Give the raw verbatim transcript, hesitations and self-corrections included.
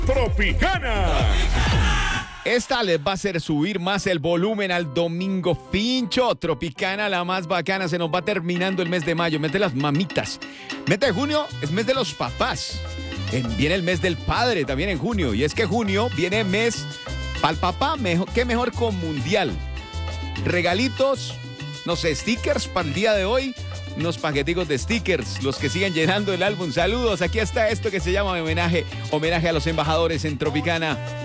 Tropicana. Esta les va a hacer subir más el volumen al domingo fincho. Tropicana, la más bacana. Se nos va terminando el mes de mayo, mes de las mamitas. Mes de junio es mes de los papás. En- Viene el mes del padre también en junio. Y es que junio viene mes para el papá. Mejor, ¿qué mejor con mundial? Regalitos, no sé, stickers para el día de hoy. Unos paqueticos de stickers, los que siguen llenando el álbum. Saludos, aquí está esto que se llama homenaje, homenaje a los embajadores en Tropicana.